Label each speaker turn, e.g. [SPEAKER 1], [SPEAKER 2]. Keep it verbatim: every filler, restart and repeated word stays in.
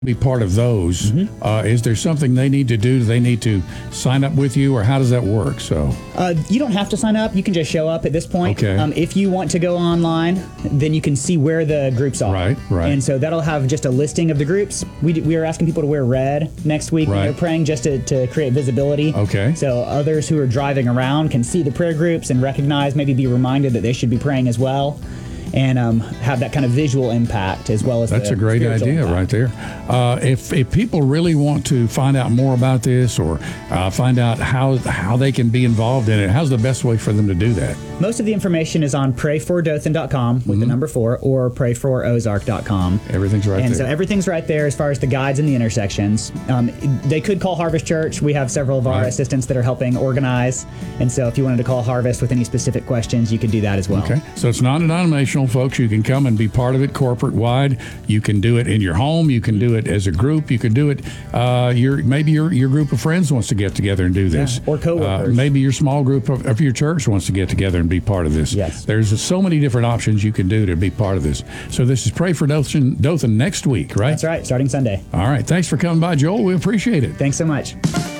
[SPEAKER 1] be part of those, mm-hmm. uh, is there something they need to do? Do they need to sign up with you, or how does that work? So
[SPEAKER 2] uh, you don't have to sign up. You can just show up at this point.
[SPEAKER 1] Okay.
[SPEAKER 2] Um, if you want to go online, then you can see where the groups are.
[SPEAKER 1] Right, right.
[SPEAKER 2] And so that'll have just a listing of the groups. We, d- we are asking people to wear red next week
[SPEAKER 1] right.
[SPEAKER 2] when they're praying, just to, to create visibility.
[SPEAKER 1] Okay.
[SPEAKER 2] So others who are driving around can see the prayer groups and recognize, maybe be reminded that they should be praying as well. And um, have that kind of visual impact as well as
[SPEAKER 1] that's
[SPEAKER 2] the
[SPEAKER 1] a great idea
[SPEAKER 2] impact.
[SPEAKER 1] right there. Uh, if if people really want to find out more about this, or uh, find out how how they can be involved in it, how's the best way for them to do that?
[SPEAKER 2] Most of the information is on pray for dothan dot com with mm-hmm. the number four, or pray for ozark dot com.
[SPEAKER 1] Everything's right
[SPEAKER 2] and
[SPEAKER 1] there.
[SPEAKER 2] And so everything's right there as far as the guides and the intersections. Um, they could call Harvest Church. We have several of our right. assistants that are helping organize. And so if you wanted to call Harvest with any specific questions, you could do that as well.
[SPEAKER 1] Okay. So it's non-denominational, folks. You can come and be part of it corporate-wide. You can do it in your home. You can do it as a group. You can do it, uh, your maybe your your group of friends wants to get together and do this.
[SPEAKER 2] Yeah. Or coworkers.
[SPEAKER 1] Uh, maybe your small group of, of your church wants to get together and be part of this.
[SPEAKER 2] Yes.
[SPEAKER 1] There's so many different options you can do to be part of this. So this is Pray for Dothan, Dothan next week, right?
[SPEAKER 2] That's right, starting Sunday.
[SPEAKER 1] All right. Thanks for coming by, Joel. We appreciate it.
[SPEAKER 2] Thanks so much.